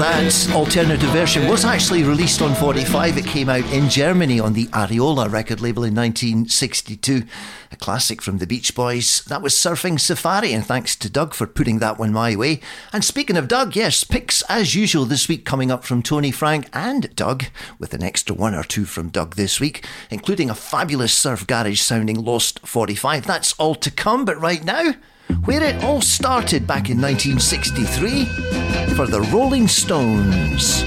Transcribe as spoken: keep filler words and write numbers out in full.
that alternative version was actually released on forty-five. It came out in Germany on the Areola record label in nineteen sixty-two. A classic from the Beach Boys. That was Surfing Safari, and thanks to Doug for putting that one my way. And speaking of Doug, yes, picks as usual this week coming up from Tony Frank and Doug, with an extra one or two from Doug this week, including a fabulous surf garage sounding Lost forty-five. That's all to come, but right now, where it all started back in nineteen sixty-three for the Rolling Stones.